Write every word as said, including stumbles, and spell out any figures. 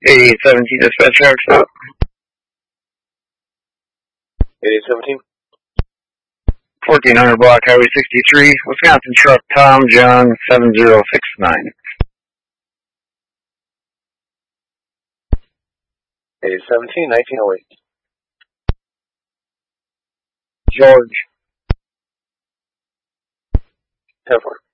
eighty-eight seventeen dispatch truck stop. eighty-eight seventeen. fourteen hundred block Highway sixty-three, Wisconsin truck Tom John seven zero six nine. eighty-eight seventeen, nineteen oh eight. George. ten four.